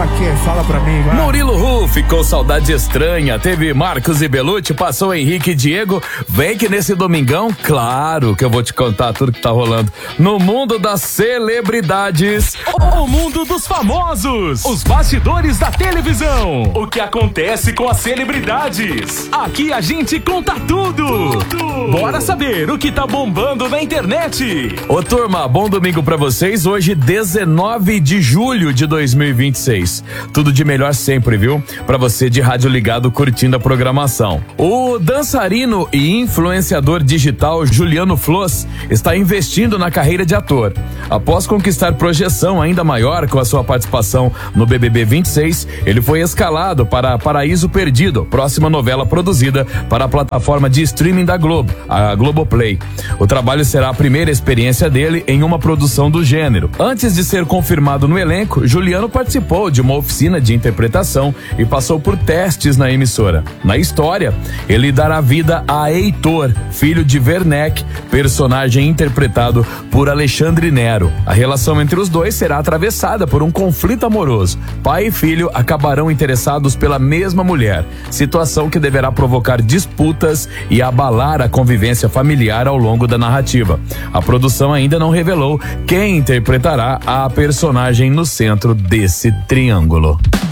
pra quê? Fala pra mim, vai. Murilo Hu ficou saudade estranha, teve Marcos e Belucci, passou Henrique e Diego. Vem que nesse domingão, claro que eu vou te contar tudo que tá rolando no mundo das celebridades. O mundo dos famosos, os bastidores da televisão, o que acontece com as celebridades. Aqui a gente conta tudo. Bora saber o que tá bombando na internet. Ô turma, bom domingo pra vocês. Hoje 19 de julho de 2026. Tudo de melhor sempre, viu? Pra você de rádio ligado curtindo a programação. O dançarino e influenciador digital Juliano Flos está investindo na carreira de ator. Após conquistar projeção ainda maior com a sua participação no BBB 26, ele foi escalado para Paraíso Perdido, próxima novela produzida para a plataforma de streaming da Globo, a Globoplay. O trabalho será a primeira experiência dele em uma produção do gênero. Antes de ser confirmado no elenco, Juliano participou de uma oficina de interpretação e passou por testes na emissora. Na história, ele dará vida a Heitor, filho de Werneck, personagem interpretado por Alexandre Nero. A relação entre os dois será atravessada por um conflito amoroso. Pai e filho acabarão interessados pela mesma mulher, situação que deverá provocar disputas e abalar a convivência familiar ao longo da narrativa. A produção ainda não revelou quem interpretará a personagem no centro desse triângulo.